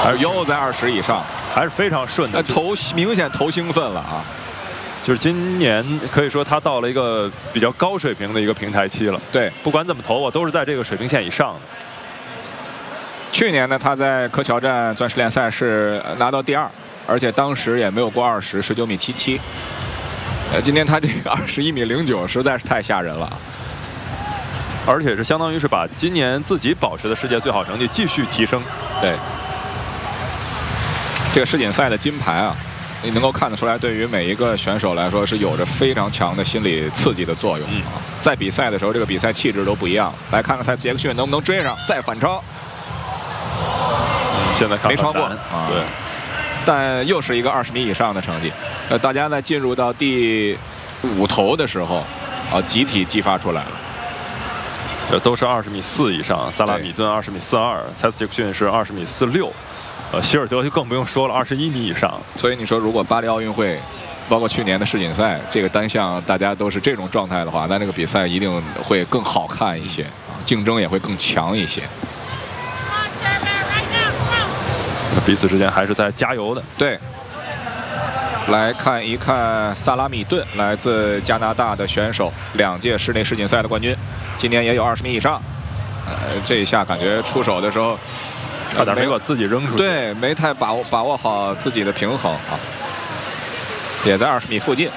又在20以上， 还是非常顺的。 明显头兴奋了啊！ 就是今年可以说他到了一个比较高水平的一个平台期了。 对， 不管怎么投，我都是在这个水平线以上的。 去年呢，他在科乔站钻石联赛是拿到第2，而且当时也没有过20，19米77。今天他这个21米09实在是太吓人了， 而且是相当于是把今年自己保持的世界最好成绩继续提升。 对，这个世锦赛的金牌啊，你能够看得出来，对于每一个选手来说是有着非常强的心理刺激的作用啊。在比赛的时候，这个比赛气质都不一样。来看看蔡斯杰克逊能不能追上，再反超。 现在看没超过啊，对。 但又是一个20米以上的成绩。大家在进入到第5投的时候，集体激发出来了。 这都是20米4以上，萨拉米顿20米42，蔡斯杰克逊是20米46，希尔德就更不用说了，21米以上。 所以你说，如果巴黎奥运会，包括去年的世锦赛，这个单项大家都是这种状态的话，那这个比赛一定会更好看一些，竞争也会更强一些。 彼此之间还是在加油的。 对，来看一看萨拉米顿，来自加拿大的选手，2届室内世锦赛的冠军，今年也有20米以上。这一下感觉出手的时候， 差点没把自己扔出去。 对，没太把握好自己的平衡啊，也在20米附近。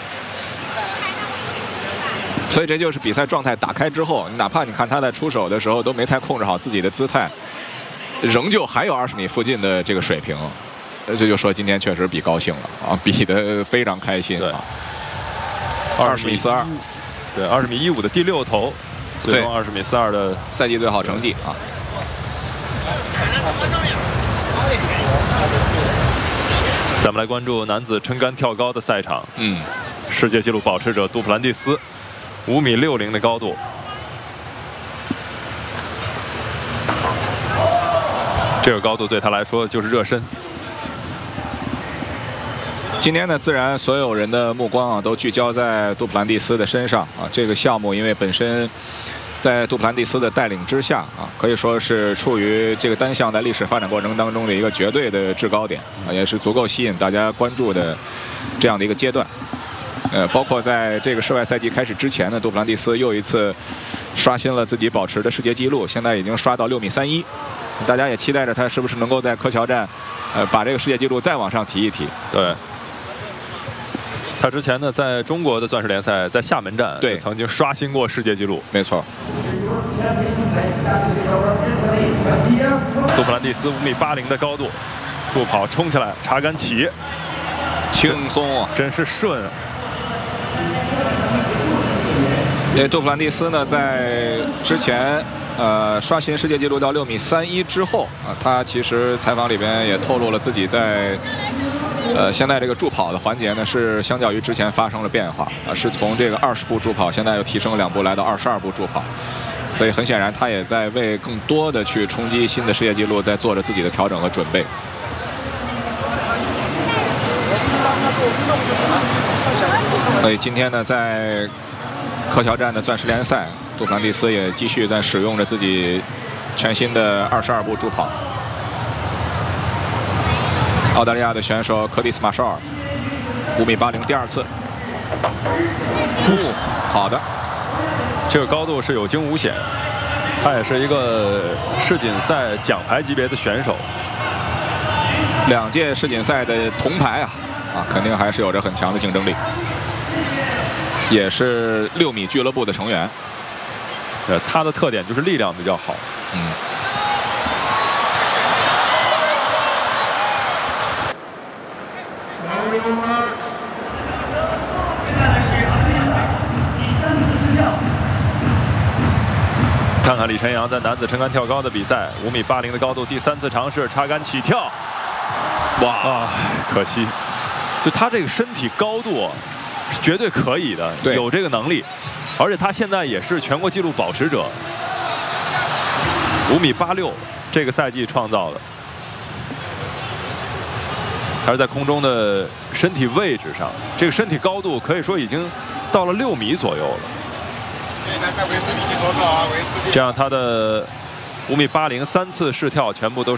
所以这就是比赛状态打开之后，哪怕你看他在出手的时候都没太控制好自己的姿态。仍旧还有20米附近的这个水平，这就说今天确实比高兴了啊，比得非常开心啊。20米42， 对，20米15的第6投，最终20米42的赛季最好成绩啊。 咱们来关注男子撑杆跳高的赛场，世界纪录保持者杜普兰蒂斯，5米60的高度。这个高度对他来说就是热身。 今天呢，自然所有人的目光啊都聚焦在杜普兰蒂斯的身上啊。这个项目因为本身在杜普兰蒂斯的带领之下啊，可以说是处于这个单项在历史发展过程当中的一个绝对的制高点啊，也是足够吸引大家关注的这样的一个阶段。包括在这个室外赛季开始之前呢，杜普兰蒂斯又一次刷新了自己保持的世界纪录，现在已经刷到6米31。大家也期待着他是不是能够在科乔站，把这个世界纪录再往上提一提。 对，他之前呢，在中国的钻石联赛，在厦门站， 对， 曾经刷新过世界纪录。 没错。 杜普兰蒂斯5米80的高度，助跑冲起来，插杆起， 轻松啊， 真是顺啊。 因为杜普兰蒂斯呢，在之前。刷新世界纪录到6米31之后啊，他其实采访里边也透露了自己在现在这个助跑的环节呢，是相较于之前发生了变化啊，是从这个20步助跑，现在又提升了2步，来到22步助跑。所以很显然，他也在为更多的去冲击新的世界纪录，在做着自己的调整和准备。所以今天呢，在科乔站的钻石联赛，杜普兰蒂斯也继续在使用着自己全新的22步助跑。澳大利亚的选手柯蒂斯马绍尔5米80第2次，好的， 这个高度是有惊无险，他也是一个世锦赛奖牌级别的选手 ，2届世锦赛的铜牌啊，肯定还是有着很强的竞争力。也是6米俱乐部的成员， 他的特点就是力量比较好。看看李晨阳在男子撑杆跳高的比赛，5米80的高度，第3次尝试插杆起跳，哇，可惜，就他这个身体高度。是绝对可以的，有这个能力，而且他现在也是全国纪录保持者，5米86，这个赛季创造的，还是在空中的身体位置上，这个身体高度可以说已经到了6米左右了。这样他的5米80 3次试跳全部都是。